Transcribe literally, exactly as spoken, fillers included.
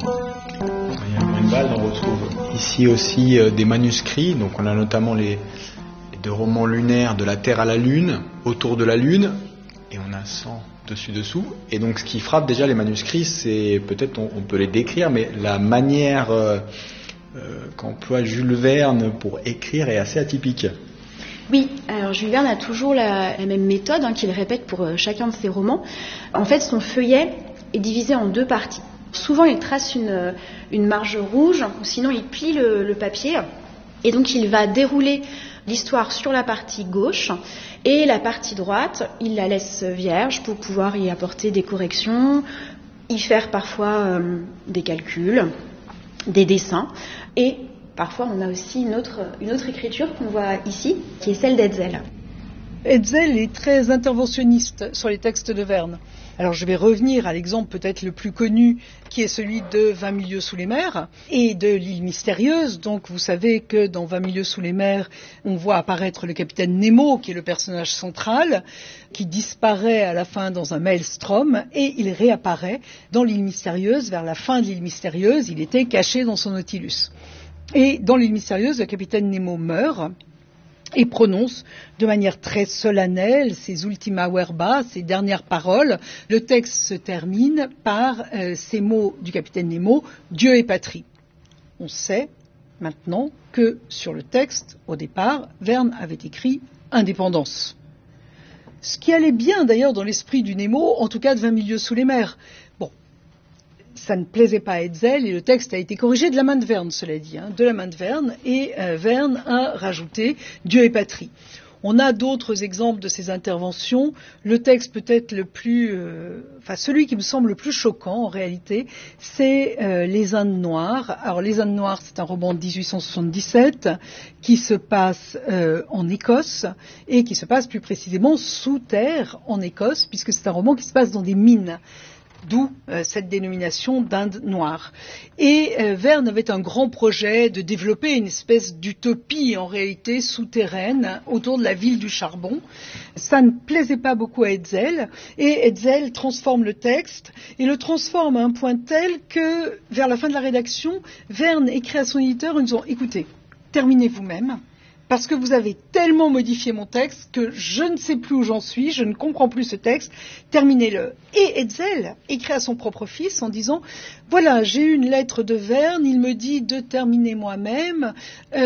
Et à Grunewald, on retrouve ici aussi euh, des manuscrits. Donc on a notamment les, les deux romans lunaires de la Terre à la Lune, Autour de la Lune, et on a cent dessus-dessous. Et donc ce qui frappe déjà les manuscrits, c'est peut-être on, on peut les décrire, mais la manière euh, euh, qu'emploie Jules Verne pour écrire est assez atypique. Oui, alors Jules Verne a toujours la, la même méthode hein, qu'il répète pour euh, chacun de ses romans. En fait, son feuillet est divisé en deux parties. Souvent, il trace une, une marge rouge, ou sinon il plie le, le papier. Et donc, il va dérouler l'histoire sur la partie gauche et la partie droite, il la laisse vierge pour pouvoir y apporter des corrections, y faire parfois euh, des calculs, des dessins. Et parfois, on a aussi une autre, une autre écriture qu'on voit ici, qui est celle d'Hetzel. Hetzel est très interventionniste sur les textes de Verne. Alors je vais revenir à l'exemple peut-être le plus connu, qui est celui de vingt milieux sous les mers et de l'île mystérieuse. Donc vous savez que dans vingt milieux sous les mers, on voit apparaître le capitaine Nemo, qui est le personnage central, qui disparaît à la fin dans un maelstrom et il réapparaît dans l'île mystérieuse. Vers la fin de l'île mystérieuse, il était caché dans son Nautilus. Et dans l'île mystérieuse, le capitaine Nemo meurt et prononce de manière très solennelle ses ultima verba, ses dernières paroles. Le texte se termine par euh, ces mots du capitaine Nemo, « Dieu et patrie ». On sait maintenant que sur le texte, au départ, Verne avait écrit « indépendance ». Ce qui allait bien d'ailleurs dans l'esprit du Nemo, en tout cas de vingt milieux sous les mers. Bon, ça ne plaisait pas à Hetzel et le texte a été corrigé de la main de Verne, cela dit, hein, de la main de Verne, et euh, Verne a rajouté Dieu et patrie. On a d'autres exemples de ces interventions. Le texte peut-être le plus, euh, enfin celui qui me semble le plus choquant en réalité, c'est euh, Les Indes Noires. Alors Les Indes Noires, c'est un roman de dix-huit cent soixante-dix-sept qui se passe euh, en Écosse et qui se passe plus précisément sous terre en Écosse, puisque c'est un roman qui se passe dans des mines. D'où euh, cette dénomination d'Inde noire. Et euh, Verne avait un grand projet de développer une espèce d'utopie en réalité souterraine autour de la ville du charbon. Ça ne plaisait pas beaucoup à Hetzel et Hetzel transforme le texte et le transforme à un point tel que vers la fin de la rédaction, Verne écrit à son éditeur en disant « Écoutez, terminez vous-même ». Parce que vous avez tellement modifié mon texte que je ne sais plus où j'en suis, je ne comprends plus ce texte, terminez-le. Et Hetzel écrit à son propre fils en disant « Voilà, j'ai eu une lettre de Verne, il me dit de terminer moi-même, euh,